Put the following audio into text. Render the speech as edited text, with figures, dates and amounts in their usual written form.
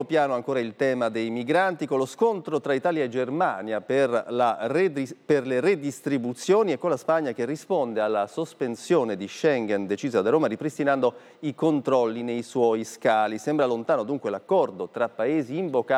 Piano ancora il tema dei migranti, con lo scontro tra Italia e Germania per le redistribuzioni e con la Spagna che risponde alla sospensione di Schengen decisa da Roma ripristinando i controlli nei suoi scali. Sembra lontano dunque l'accordo tra paesi invocato